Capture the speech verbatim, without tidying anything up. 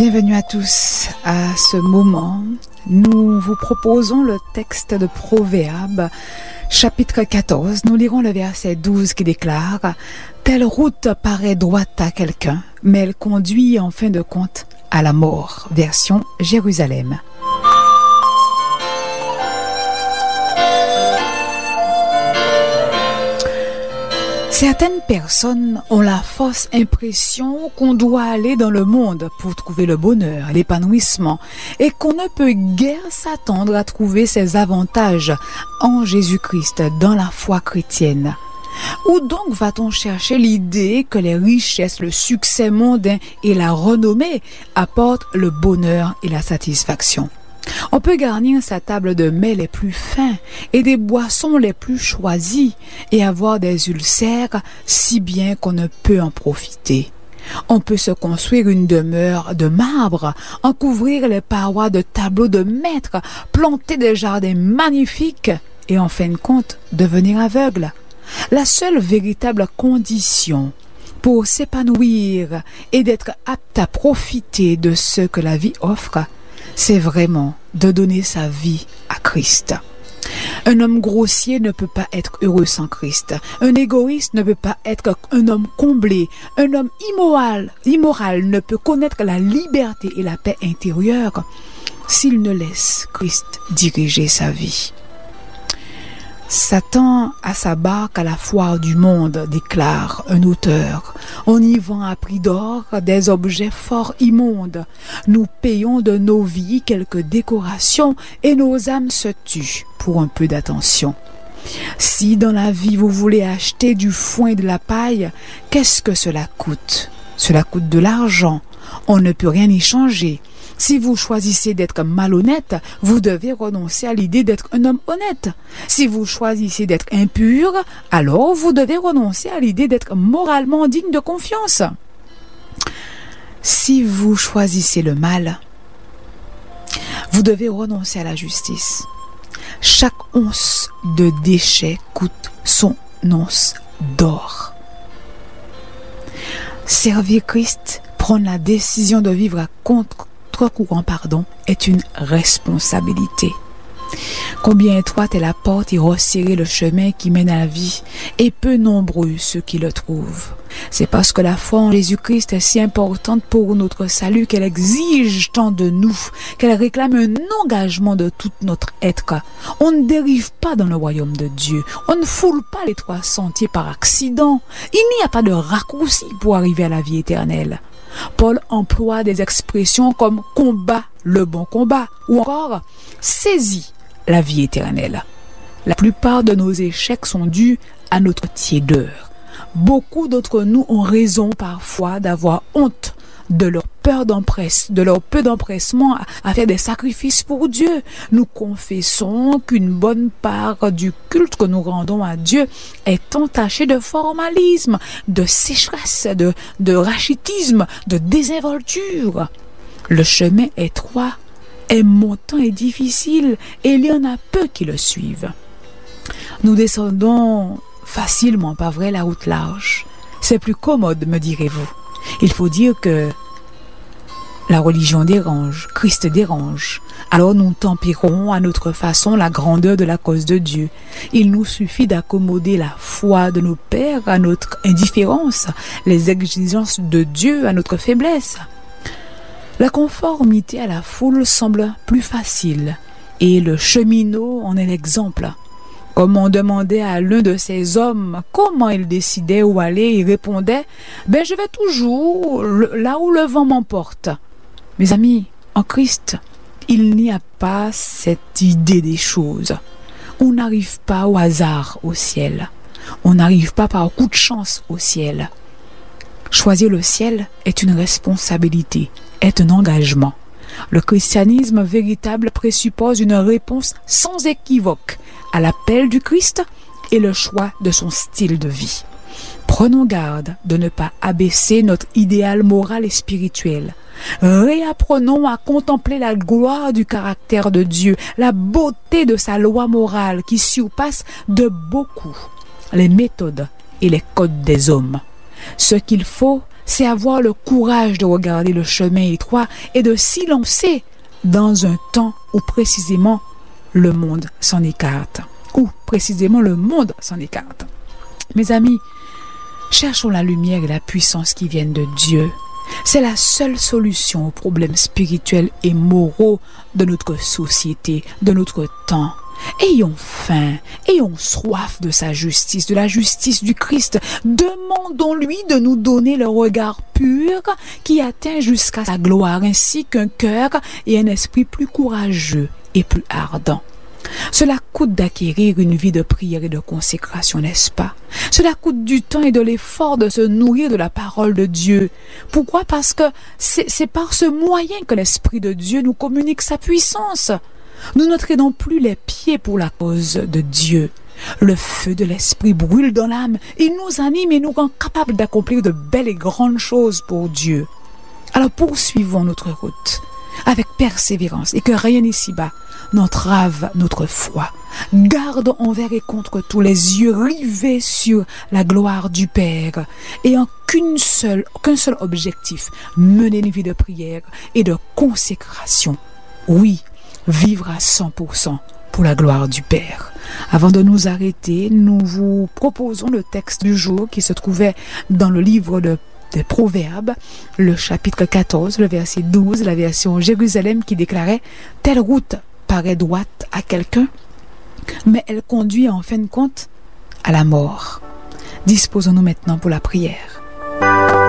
Bienvenue à tous. À ce moment, nous vous proposons le texte de Proverbes, chapitre quatorze. Nous lirons le verset douze qui déclare « Telle route paraît droite à quelqu'un, mais elle conduit en fin de compte à la mort. » Version Jérusalem. Certaines personnes ont la fausse impression qu'on doit aller dans le monde pour trouver le bonheur, l'épanouissement, et qu'on ne peut guère s'attendre à trouver ces avantages en Jésus-Christ dans la foi chrétienne. Où donc va-t-on chercher l'idée que les richesses, le succès mondain et la renommée apportent le bonheur et la satisfaction? On peut garnir sa table de mets les plus fins et des boissons les plus choisies et avoir des ulcères si bien qu'on ne peut en profiter. On peut se construire une demeure de marbre, en couvrir les parois de tableaux de maître, planter des jardins magnifiques et en fin de compte devenir aveugle. La seule véritable condition pour s'épanouir et d'être apte à profiter de ce que la vie offre, c'est vraiment de donner sa vie à Christ. Un homme grossier ne peut pas être heureux sans Christ. Un égoïste ne peut pas être un homme comblé. Un homme immoral, immoral ne peut connaître la liberté et la paix intérieure s'il ne laisse Christ diriger sa vie. Satan a sa barque à la foire du monde, déclare un auteur. On y vend à prix d'or des objets fort immondes. Nous payons de nos vies quelques décorations et nos âmes se tuent pour un peu d'attention. Si dans la vie vous voulez acheter du foin et de la paille, qu'est-ce que cela coûte? Cela coûte de l'argent. On ne peut rien y changer. Si vous choisissez d'être malhonnête, vous devez renoncer à l'idée d'être un homme honnête. Si vous choisissez d'être impur, alors vous devez renoncer à l'idée d'être moralement digne de confiance. Si vous choisissez le mal, vous devez renoncer à la justice. Chaque once de déchet coûte son once d'or. Servir Christ, prendre la décision de vivre à contre courant pardon, est une responsabilité. Combien étroite est la porte et resserré le chemin qui mène à la vie, et peu nombreux ceux qui le trouvent. C'est parce que la foi en Jésus-Christ est si importante pour notre salut qu'elle exige tant de nous, qu'elle réclame un engagement de tout notre être. On ne dérive pas dans le royaume de Dieu. On ne foule pas les trois sentiers par accident. Il n'y a pas de raccourci pour arriver à la vie éternelle. Paul emploie des expressions comme « combat le bon combat » ou encore « saisis la vie éternelle ». La plupart de nos échecs sont dus à notre tiédeur. Beaucoup d'entre nous ont raison parfois d'avoir honte de leur peur d'empresse, de leur peu d'empressement à, à faire des sacrifices pour Dieu. Nous confessons qu'une bonne part du culte que nous rendons à Dieu est entachée de formalisme, de sécheresse, de, de rachitisme, de désinvolture. Le chemin étroit est montant et difficile et il y en a peu qui le suivent. Nous descendons facilement, pas vrai, la route large. C'est plus commode, me direz-vous. Il faut dire que la religion dérange, Christ dérange. Alors nous tempérons à notre façon la grandeur de la cause de Dieu. Il nous suffit d'accommoder la foi de nos pères à notre indifférence, les exigences de Dieu à notre faiblesse. La conformité à la foule semble plus facile et le cheminot en est l'exemple. Comme on demandait à l'un de ces hommes comment il décidait où aller, il répondait « Ben je vais toujours là où le vent m'emporte ». Mes amis, en Christ, il n'y a pas cette idée des choses. On n'arrive pas au hasard au ciel. On n'arrive pas par coup de chance au ciel. Choisir le ciel est une responsabilité, est un engagement. Le christianisme véritable présuppose une réponse sans équivoque à l'appel du Christ et le choix de son style de vie. Prenons garde de ne pas abaisser notre idéal moral et spirituel. Réapprenons à contempler la gloire du caractère de Dieu, la beauté de sa loi morale qui surpasse de beaucoup les méthodes et les codes des hommes. Ce qu'il faut, c'est avoir le courage de regarder le chemin étroit et de s'y lancer dans un temps où précisément le monde s'en écarte. Où précisément le monde s'en écarte. Mes amis, cherchons la lumière et la puissance qui viennent de Dieu. C'est la seule solution aux problèmes spirituels et moraux de notre société, de notre temps. Ayons faim, ayons soif de sa justice, de la justice du Christ. Demandons-lui de nous donner le regard pur qui atteint jusqu'à sa gloire, ainsi qu'un cœur et un esprit plus courageux et plus ardent. Cela coûte d'acquérir une vie de prière et de consécration, n'est-ce pas? Cela coûte du temps et de l'effort de se nourrir de la parole de Dieu. Pourquoi? Parce que c'est, c'est par ce moyen que l'Esprit de Dieu nous communique sa puissance. Nous ne traînons plus les pieds pour la cause de Dieu. Le feu de l'Esprit brûle dans l'âme. Il nous anime et nous rend capables d'accomplir de belles et grandes choses pour Dieu. Alors poursuivons notre route avec persévérance et que rien ici-bas n'entrave notre foi. Garde envers et contre tous les yeux rivés sur la gloire du Père et en qu'une seule, qu'un seul objectif, mener une vie de prière et de consécration. Oui, vivre à cent pour cent pour la gloire du Père. Avant de nous arrêter, nous vous proposons le texte du jour qui se trouvait dans le livre de des Proverbes, le chapitre quatorze, le verset douze, la version Jérusalem qui déclarait « Telle route paraît droite à quelqu'un, mais elle conduit en fin de compte à la mort. » Disposons-nous maintenant pour la prière.